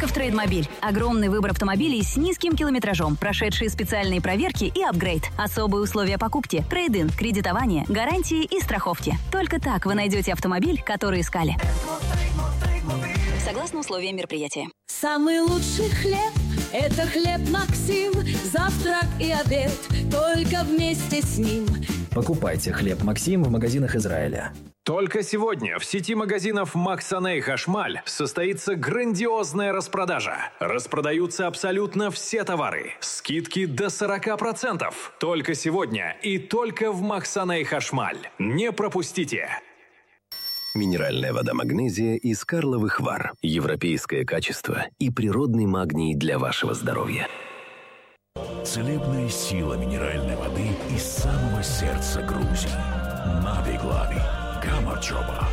только в Трейдмобиль. Огромный выбор автомобилей с низким километражом, прошедшие специальные проверки и апгрейд. Особые условия покупки, трейд-ин, кредитование, гарантии и страховки. Только так вы найдете автомобиль, который искали. Согласно условиям мероприятия. Самый лучший хлеб – это хлеб Максим. Завтрак и обед только вместе с ним. Покупайте хлеб Максим в магазинах Израиля. Только сегодня в сети магазинов Максаней Хашмаль состоится грандиозная распродажа. Распродаются абсолютно все товары. Скидки до 40%. Только сегодня и только в Максаней Хашмаль. Не пропустите! Минеральная вода «Магнезия» из Карловых Вар. Европейское качество и природный магний для вашего здоровья. Целебная сила минеральной воды из самого сердца Грузии. Нави-Глави. Камачоба.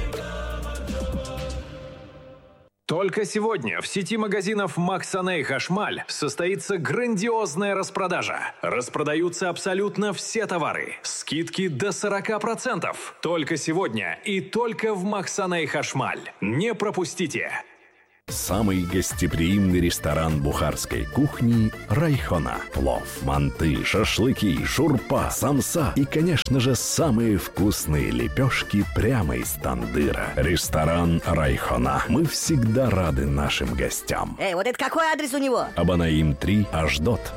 Только сегодня в сети магазинов Максаней Хашмаль состоится грандиозная распродажа. Распродаются абсолютно все товары. Скидки до 40%. Только сегодня и только в Максаней Хашмаль. Не пропустите! Самый гостеприимный ресторан бухарской кухни «Райхона». Плов, манты, шашлыки, шурпа, самса и, конечно же, самые вкусные лепешки прямо из тандыра. Ресторан «Райхона». Мы всегда рады нашим гостям. Вот это какой адрес у него? Абанаим 3, Ашдот,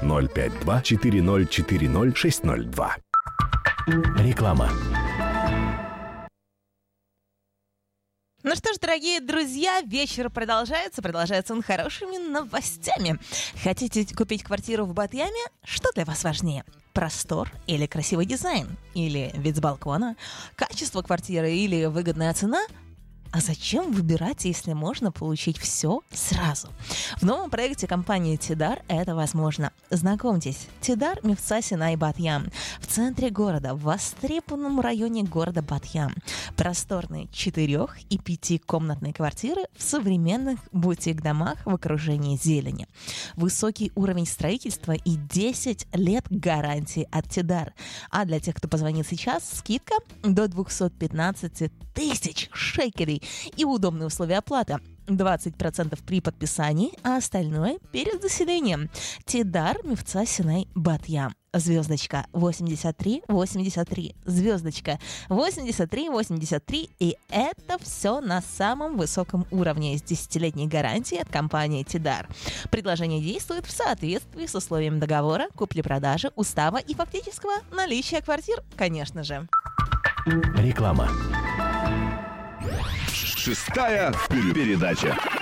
052-4040-602. Реклама. Ну что ж, дорогие друзья, вечер продолжается он хорошими новостями. Хотите купить квартиру в Бат-Яме? Что для вас важнее? Простор или красивый дизайн? Или вид с балкона? Качество квартиры или выгодная цена? А зачем выбирать, если можно получить все сразу? В новом проекте компании Тидар это возможно. Знакомьтесь, Тидар Мифца Синай Бат-Ям. В центре города, в востребованном районе города Бат-Ям. Просторные 4- и 5-комнатные квартиры в современных бутик-домах в окружении зелени. Высокий уровень строительства и 10 лет гарантии от Тидар. А для тех, кто позвонит сейчас, скидка до 215 тысяч шекелей и удобные условия оплаты. 20% при подписании, а остальное перед заселением. Тидар Мифца Синай Бат-Ям. Звездочка 8383. Звездочка 8383. И это все на самом высоком уровне с 10-летней гарантией от компании Тидар. Предложение действует в соответствии с условиями договора, купли-продажи, устава и фактического наличия квартир, конечно же. Реклама. Шестая передача.